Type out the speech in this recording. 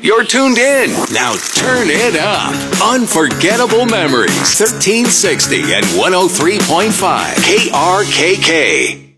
You're tuned in. Now turn it up. Unforgettable Memories. 1360 and 103.5 KRKK.